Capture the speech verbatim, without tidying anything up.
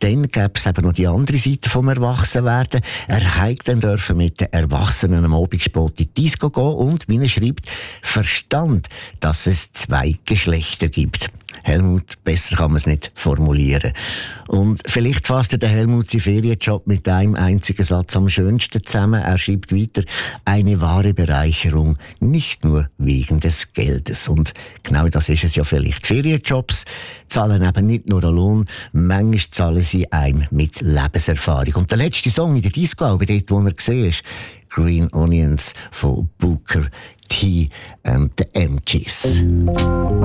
dann gäbe es eben noch die andere Seite vom Erwachsenwerden. Er heigt dann dürfen mit den Erwachsenen am Abendsport in die Disco gehen und, wie er schreibt, verstand, dass es zwei Geschlechter gibt. Helmut, besser kann man es nicht formulieren. Und vielleicht fasst der Helmut seinen Ferienjob mit einem einzigen Satz am schönsten zusammen. Er schreibt weiter, eine wahre Bereicherung, nicht nur wegen des Geldes. Und genau das ist es ja vielleicht. Ferienjobs zahlen eben nicht nur einen Lohn, manchmal zahlen sie einem mit Lebenserfahrung. Und der letzte Song in der Disco, dort, wo er gesehen ist, Green Onions von Booker T and the M Gs.